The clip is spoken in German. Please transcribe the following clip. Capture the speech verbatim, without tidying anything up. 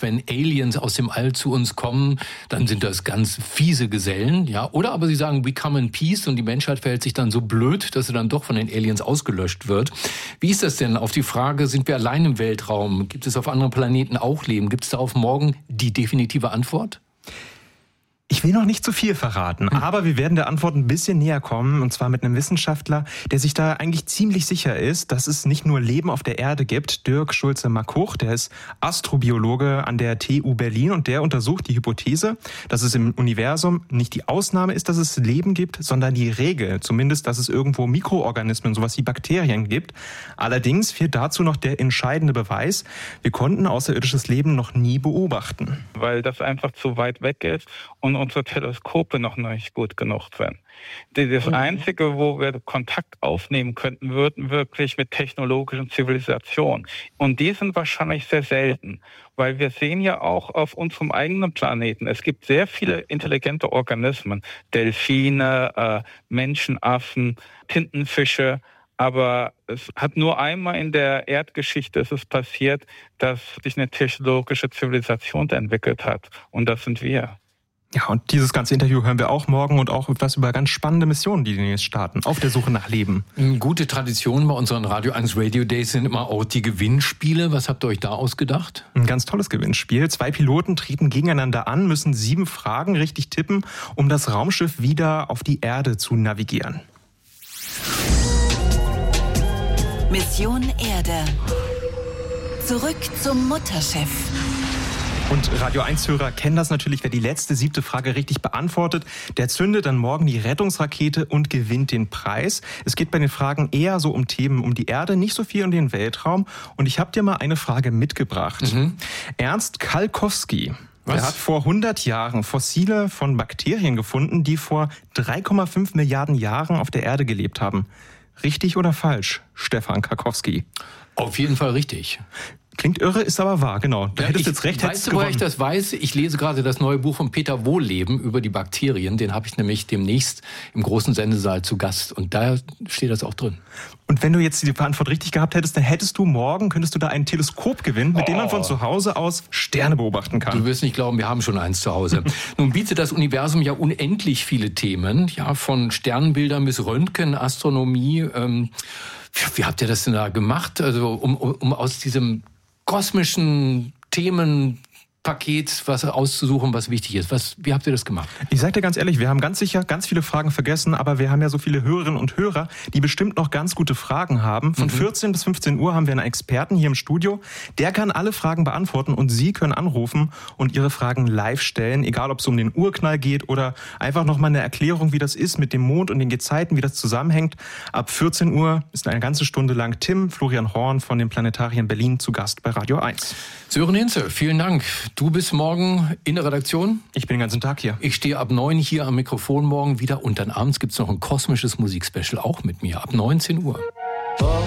wenn Aliens aus dem All zu uns kommen, dann sind das ganz fiese Gesellen, ja. Oder aber sie sagen, we come in peace und die Menschheit verhält sich dann so blöd, dass sie dann doch von den Aliens ausgelöscht wird. Wie ist das denn auf die Frage, sind wir allein im Weltraum? Gibt es auf anderen Planeten auch Leben? Gibt es da auf morgen die definitive Antwort? Ich will noch nicht zu viel verraten, aber wir werden der Antwort ein bisschen näher kommen, und zwar mit einem Wissenschaftler, der sich da eigentlich ziemlich sicher ist, dass es nicht nur Leben auf der Erde gibt. Dirk Schulze-Markuch, der ist Astrobiologe an der T U Berlin und der untersucht die Hypothese, dass es im Universum nicht die Ausnahme ist, dass es Leben gibt, sondern die Regel, zumindest, dass es irgendwo Mikroorganismen, sowas wie Bakterien gibt. Allerdings fehlt dazu noch der entscheidende Beweis: Wir konnten außerirdisches Leben noch nie beobachten. Weil das einfach zu weit weg ist und unsere Teleskope noch nicht gut genug sind. Das Einzige, wo wir Kontakt aufnehmen könnten, würden wirklich mit technologischen Zivilisationen. Und die sind wahrscheinlich sehr selten, weil wir sehen ja auch auf unserem eigenen Planeten, es gibt sehr viele intelligente Organismen, Delfine, äh, Menschenaffen, Tintenfische. Aber es hat nur einmal in der Erdgeschichte ist es passiert, dass sich eine technologische Zivilisation entwickelt hat. Und das sind wir. Ja, und dieses ganze Interview hören wir auch morgen und auch etwas über ganz spannende Missionen, die jetzt starten, auf der Suche nach Leben. Gute Tradition bei unseren Radio eins Radio Days sind immer auch die Gewinnspiele. Was habt ihr euch da ausgedacht? Ein ganz tolles Gewinnspiel. Zwei Piloten treten gegeneinander an, müssen sieben Fragen richtig tippen, um das Raumschiff wieder auf die Erde zu navigieren. Mission Erde. Zurück zum Mutterschiff. Und Radio eins-Hörer kennen das natürlich, wer die letzte, siebte Frage richtig beantwortet, der zündet dann morgen die Rettungsrakete und gewinnt den Preis. Es geht bei den Fragen eher so um Themen um die Erde, nicht so viel um den Weltraum. Und ich habe dir mal eine Frage mitgebracht. Mhm. Ernst Kalkowski. Was? Er hat vor hundert Jahren Fossile von Bakterien gefunden, die vor drei Komma fünf Milliarden Jahren auf der Erde gelebt haben. Richtig oder falsch, Stefan Karkowski? Auf jeden Fall richtig. Klingt irre, ist aber wahr, genau. Da ja, hättest ich, du jetzt recht, weißt du, woher ich das weiß? Ich lese gerade das neue Buch von Peter Wohlleben über die Bakterien. Den habe ich nämlich demnächst im großen Sendesaal zu Gast. Und da steht das auch drin. Und wenn du jetzt die Antwort richtig gehabt hättest, dann hättest du morgen, könntest du da ein Teleskop gewinnen, mit oh. dem man von zu Hause aus Sterne beobachten kann. Du wirst nicht glauben, wir haben schon eins zu Hause. Nun bietet das Universum ja unendlich viele Themen, ja, von Sternbildern bis Röntgen, Astronomie. Ähm, wie habt ihr das denn da gemacht? Also um, um, um aus diesem kosmischen Themenpaket was auszusuchen, was wichtig ist. Was, wie habt ihr das gemacht? Ich sag dir ganz ehrlich, wir haben ganz sicher ganz viele Fragen vergessen, aber wir haben ja so viele Hörerinnen und Hörer, die bestimmt noch ganz gute Fragen haben. Von mhm. vierzehn bis fünfzehn Uhr haben wir einen Experten hier im Studio. Der kann alle Fragen beantworten und Sie können anrufen und Ihre Fragen live stellen, egal ob es um den Urknall geht oder einfach nochmal eine Erklärung, wie das ist mit dem Mond und den Gezeiten, wie das zusammenhängt. Ab vierzehn Uhr ist eine ganze Stunde lang Tim Florian Horn von den Planetarien Berlin zu Gast bei Radio eins. Sören Hinze, vielen Dank. Du bist morgen in der Redaktion. Ich bin den ganzen Tag hier. Ich stehe ab neun hier am Mikrofon morgen wieder und dann abends gibt es noch ein kosmisches Musikspecial auch mit mir ab neunzehn Uhr.